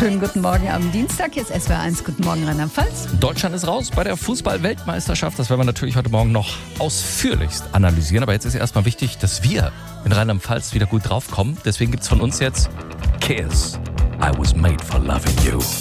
Schönen guten Morgen am Dienstag. Jetzt SWR1. Guten Morgen, Rheinland-Pfalz. Deutschland ist raus bei der Fußball-Weltmeisterschaft. Das werden wir natürlich heute Morgen noch ausführlichst analysieren. Aber jetzt ist erstmal wichtig, dass wir in Rheinland-Pfalz wieder gut draufkommen. Deswegen gibt's von uns jetzt Kiss. I was made for loving you.